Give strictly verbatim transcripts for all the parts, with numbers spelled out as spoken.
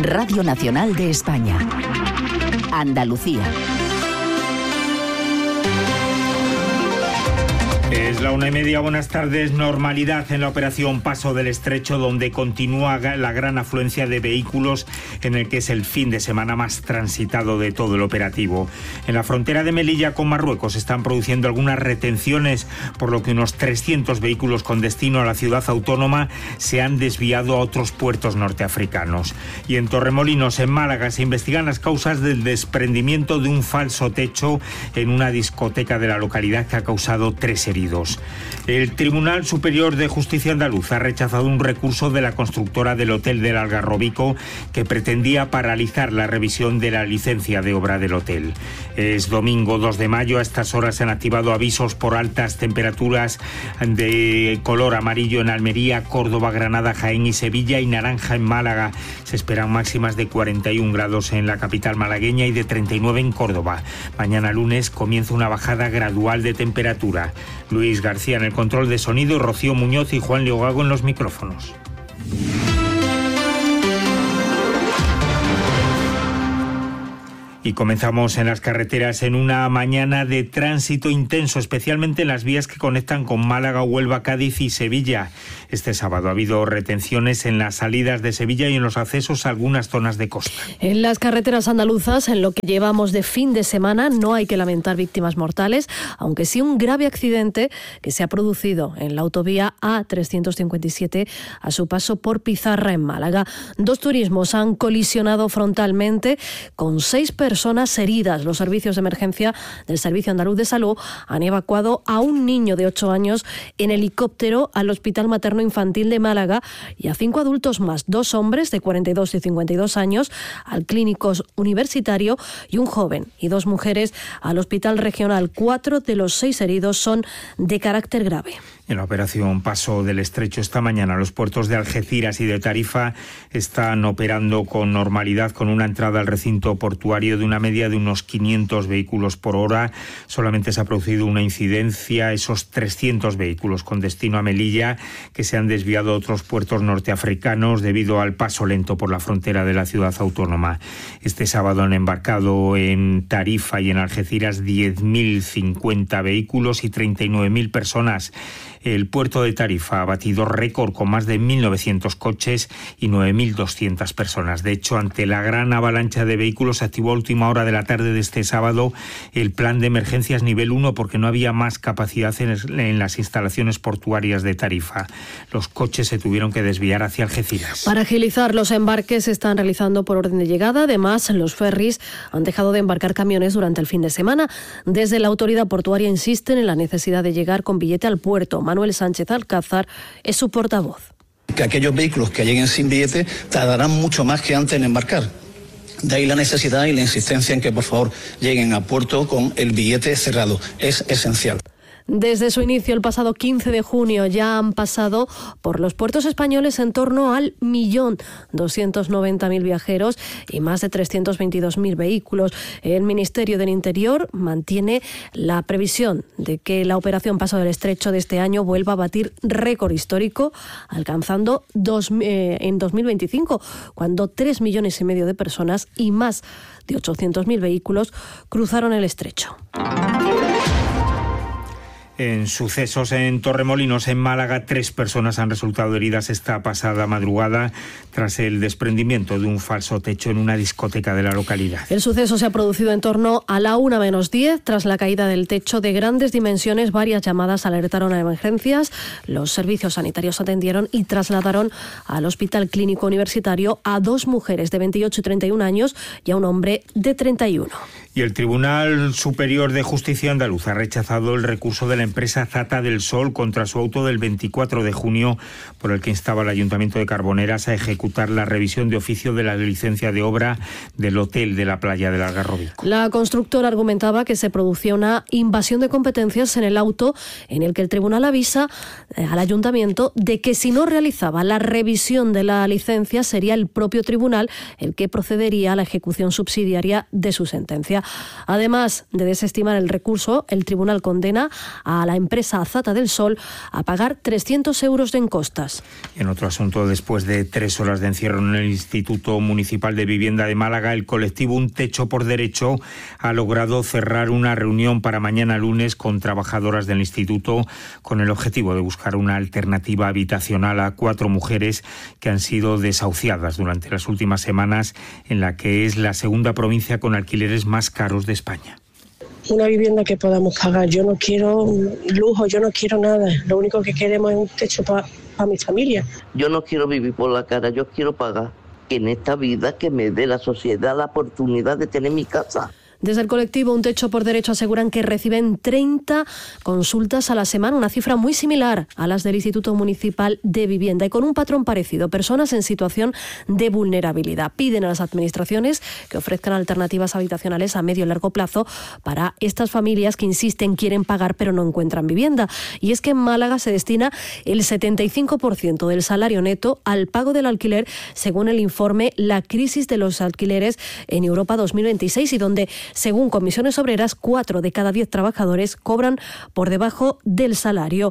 Radio Nacional de España. Andalucía. Es la una y media, buenas tardes. Normalidad en la operación Paso del Estrecho, donde continúa la gran afluencia de vehículos en el que es el fin de semana más transitado de todo el operativo. En la frontera de Melilla con Marruecos se están produciendo algunas retenciones, por lo que unos trescientos vehículos con destino a la ciudad autónoma se han desviado a otros puertos norteafricanos. Y en Torremolinos, en Málaga, se investigan las causas del desprendimiento de un falso techo en una discoteca de la localidad que ha causado tres heridos. El Tribunal Superior de Justicia andaluz ha rechazado un recurso de la constructora del Hotel del Algarrobico que pretendía paralizar la revisión de la licencia de obra del hotel. Es domingo dos de mayo, a estas horas se han activado avisos por altas temperaturas de color amarillo en Almería, Córdoba, Granada, Jaén y Sevilla, y naranja en Málaga. Se esperan máximas de cuarenta y un grados en la capital malagueña y de treinta y nueve en Córdoba. Mañana lunes comienza una bajada gradual de temperatura. Luis García en el control de sonido, Rocío Muñoz y Juan Leogago en los micrófonos. Y comenzamos en las carreteras en una mañana de tránsito intenso, especialmente en las vías que conectan con Málaga, Huelva, Cádiz y Sevilla. Este sábado ha habido retenciones en las salidas de Sevilla y en los accesos a algunas zonas de costa. En las carreteras andaluzas, en lo que llevamos de fin de semana, no hay que lamentar víctimas mortales, aunque sí un grave accidente que se ha producido en la autovía A trescientos cincuenta y siete a su paso por Pizarra en Málaga. Dos turismos han colisionado frontalmente con seis personas personas heridas. Los servicios de emergencia del Servicio Andaluz de Salud han evacuado a un niño de ocho años en helicóptero al Hospital Materno Infantil de Málaga y a cinco adultos más, dos hombres de cuarenta y dos y cincuenta y dos años al Clínico Universitario y un joven y dos mujeres al Hospital Regional. Cuatro de los seis heridos son de carácter grave. En la operación Paso del Estrecho esta mañana, los puertos de Algeciras y de Tarifa están operando con normalidad, con una entrada al recinto portuario de una media de unos quinientos vehículos por hora. Solamente se ha producido una incidencia, esos trescientos vehículos con destino a Melilla, que se han desviado a otros puertos norteafricanos debido al paso lento por la frontera de la ciudad autónoma. Este sábado han embarcado en Tarifa y en Algeciras diez mil cincuenta vehículos y treinta y nueve mil personas. El puerto de Tarifa ha batido récord con más de mil novecientos coches y nueve mil doscientas personas. De hecho, ante la gran avalancha de vehículos, se activó a última hora de la tarde de este sábado el plan de emergencias nivel uno porque no había más capacidad en, en las instalaciones portuarias de Tarifa. Los coches se tuvieron que desviar hacia Algeciras. Para agilizar los embarques se están realizando por orden de llegada. Además, los ferries han dejado de embarcar camiones durante el fin de semana. Desde la autoridad portuaria insisten en la necesidad de llegar con billete al puerto. Manuel Sánchez Alcázar es su portavoz. Que aquellos vehículos que lleguen sin billete tardarán mucho más que antes en embarcar. De ahí la necesidad y la insistencia en que por favor lleguen a puerto con el billete cerrado. Es esencial. Desde su inicio, el pasado quince de junio, ya han pasado por los puertos españoles en torno al millón doscientos noventa mil viajeros y más de trescientos veintidós mil vehículos. El Ministerio del Interior mantiene la previsión de que la operación Paso del Estrecho de este año vuelva a batir récord histórico, alcanzando dos, eh, en dos mil veinticinco, cuando tres millones y medio de personas y más de ochocientos mil vehículos cruzaron el estrecho. En sucesos en Torremolinos, en Málaga, tres personas han resultado heridas esta pasada madrugada tras el desprendimiento de un falso techo en una discoteca de la localidad. El suceso se ha producido en torno a la una menos diez. Tras la caída del techo de grandes dimensiones, varias llamadas alertaron a emergencias. Los servicios sanitarios atendieron y trasladaron al Hospital Clínico Universitario a dos mujeres de veintiocho y treinta y un años y a un hombre de treinta y uno. Y el Tribunal Superior de Justicia andaluz ha rechazado el recurso de la empresa Zata del Sol contra su auto del veinticuatro de junio, por el que instaba al Ayuntamiento de Carboneras a ejecutar la revisión de oficio de la licencia de obra del hotel de la playa del Algarrobico. La constructora argumentaba que se producía una invasión de competencias en el auto, en el que el tribunal avisa al Ayuntamiento de que si no realizaba la revisión de la licencia sería el propio tribunal el que procedería a la ejecución subsidiaria de su sentencia. Además de desestimar el recurso, el tribunal condena a a la empresa Azata del Sol a pagar trescientos euros en costas. En otro asunto, después de tres horas de encierro en el Instituto Municipal de Vivienda de Málaga, el colectivo Un Techo por Derecho ha logrado cerrar una reunión para mañana lunes con trabajadoras del instituto con el objetivo de buscar una alternativa habitacional a cuatro mujeres que han sido desahuciadas durante las últimas semanas en la que es la segunda provincia con alquileres más caros de España. Una vivienda que podamos pagar. Yo no quiero lujo, yo no quiero nada. Lo único que queremos es un techo para pa mi familia. Yo no quiero vivir por la cara, yo quiero pagar. Que en esta vida que me dé la sociedad la oportunidad de tener mi casa. Desde el colectivo Un Techo por Derecho aseguran que reciben treinta consultas a la semana, una cifra muy similar a las del Instituto Municipal de Vivienda y con un patrón parecido, personas en situación de vulnerabilidad. Piden a las administraciones que ofrezcan alternativas habitacionales a medio y largo plazo para estas familias que insisten, quieren pagar pero no encuentran vivienda. Y es que en Málaga se destina el setenta y cinco por ciento del salario neto al pago del alquiler, según el informe La crisis de los alquileres en Europa dos mil veintiséis, y donde según Comisiones Obreras, cuatro de cada diez trabajadores cobran por debajo del salario.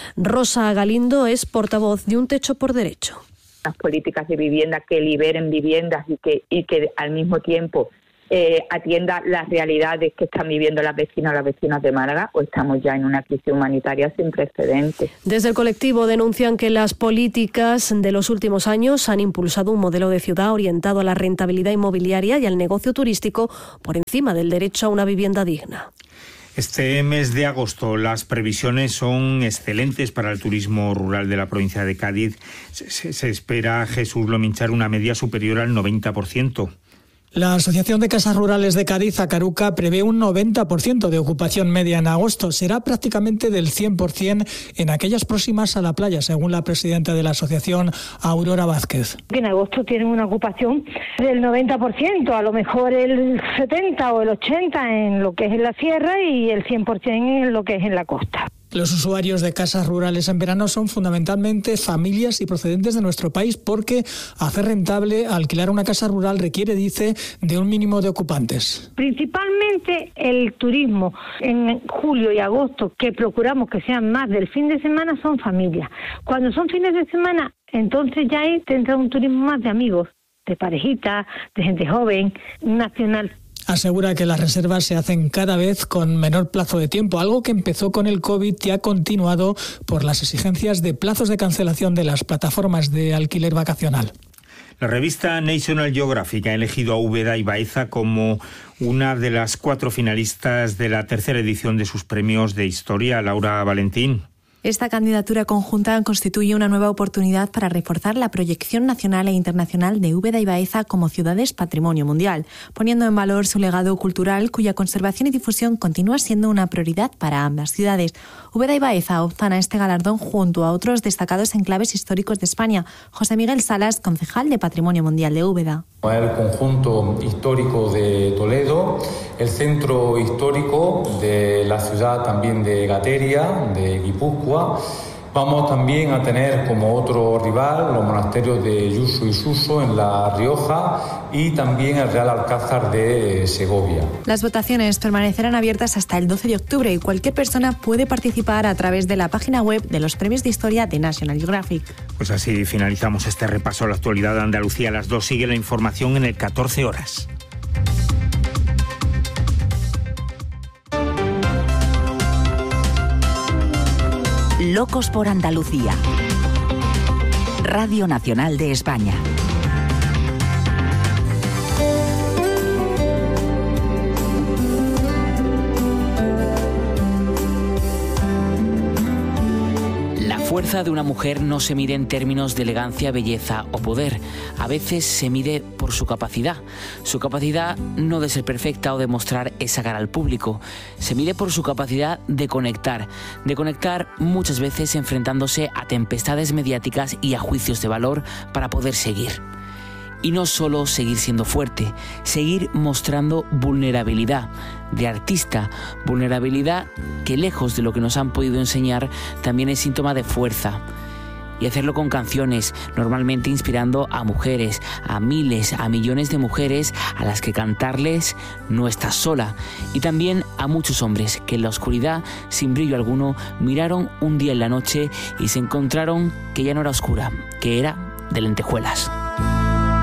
Rosa Galindo es portavoz de Un Techo por Derecho. Las políticas de vivienda que liberen viviendas y que, y que al mismo tiempo eh, atienda las realidades que están viviendo las vecinas o las vecinas de Málaga, o estamos ya en una crisis humanitaria sin precedentes. Desde el colectivo denuncian que las políticas de los últimos años han impulsado un modelo de ciudad orientado a la rentabilidad inmobiliaria y al negocio turístico por encima del derecho a una vivienda digna. Este mes de agosto las previsiones son excelentes para el turismo rural de la provincia de Cádiz. Se, se espera, Jesús Lominchar, una media superior al noventa por ciento. La Asociación de Casas Rurales de Cádiz, Acaruca, prevé un noventa por ciento de ocupación media en agosto. Será prácticamente del cien por ciento en aquellas próximas a la playa, según la presidenta de la asociación, Aurora Vázquez. En agosto tienen una ocupación del noventa por ciento, a lo mejor el setenta o el ochenta en lo que es en la sierra y el cien por ciento en lo que es en la costa. Los usuarios de casas rurales en verano son fundamentalmente familias y procedentes de nuestro país, porque hacer rentable alquilar una casa rural requiere, dice, de un mínimo de ocupantes. Principalmente el turismo en julio y agosto, que procuramos que sean más del fin de semana, son familias. Cuando son fines de semana, entonces ya ahí tendrá un turismo más de amigos, de parejitas, de gente joven, nacional. Asegura que las reservas se hacen cada vez con menor plazo de tiempo, algo que empezó con el COVID y ha continuado por las exigencias de plazos de cancelación de las plataformas de alquiler vacacional. La revista National Geographic ha elegido a Úbeda y Baeza como una de las cuatro finalistas de la tercera edición de sus premios de historia. Laura Valentín. Esta candidatura conjunta constituye una nueva oportunidad para reforzar la proyección nacional e internacional de Úbeda y Baeza como ciudades patrimonio mundial, poniendo en valor su legado cultural, cuya conservación y difusión continúa siendo una prioridad para ambas ciudades. Úbeda y Baeza optan a este galardón junto a otros destacados enclaves históricos de España. José Miguel Salas, concejal de Patrimonio Mundial de Úbeda. El conjunto histórico de Toledo, el centro histórico de la ciudad también de Gateria, de Guipúzcoa. Vamos también a tener como otro rival los monasterios de Yuso y Suso en La Rioja y también el Real Alcázar de Segovia. Las votaciones permanecerán abiertas hasta el doce de octubre y cualquier persona puede participar a través de la página web de los Premios de Historia de National Geographic. Pues así finalizamos este repaso a la actualidad de Andalucía. A las dos sigue la información en el catorce horas. Locos por Andalucía. Radio Nacional de España. La fuerza de una mujer no se mide en términos de elegancia, belleza o poder. A veces se mide por su capacidad. Su capacidad no de ser perfecta o de mostrar esa cara al público. Se mide por su capacidad de conectar. De conectar muchas veces enfrentándose a tempestades mediáticas y a juicios de valor para poder seguir. Y no solo seguir siendo fuerte, seguir mostrando vulnerabilidad de artista, vulnerabilidad que lejos de lo que nos han podido enseñar también es síntoma de fuerza. y hacerlo con canciones, normalmente inspirando a mujeres, a miles, a millones de mujeres a las que cantarles no estás sola, y también a muchos hombres que en la oscuridad, sin brillo alguno, miraron un día en la noche y se encontraron que ya no era oscura, que era de lentejuelas.